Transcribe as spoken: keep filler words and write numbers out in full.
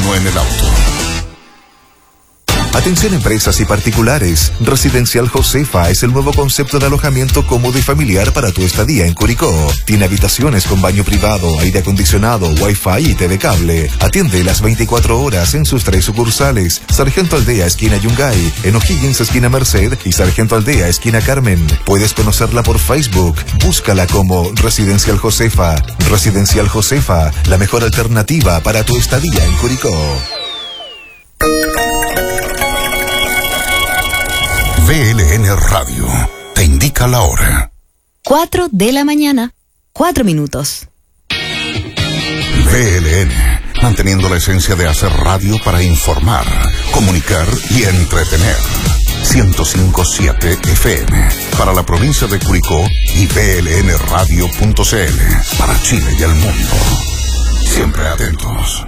daño en el auto. Atención empresas y particulares. Residencial Josefa es el nuevo concepto de alojamiento cómodo y familiar para tu estadía en Curicó. Tiene habitaciones con baño privado, aire acondicionado, wifi y T V cable. Atiende las veinticuatro horas en sus tres sucursales. Sargento Aldea, esquina Yungay, en O'Higgins, esquina Merced y Sargento Aldea, esquina Carmen. Puedes conocerla por Facebook. Búscala como Residencial Josefa. Residencial Josefa, la mejor alternativa para tu estadía en Curicó. V L N Radio te indica la hora. Cuatro de la mañana, cuatro minutos. V L N, manteniendo la esencia de hacer radio para informar, comunicar y entretener. ciento cinco punto siete F M para la provincia de Curicó y V L N radio punto c l para Chile y el mundo. Siempre atentos.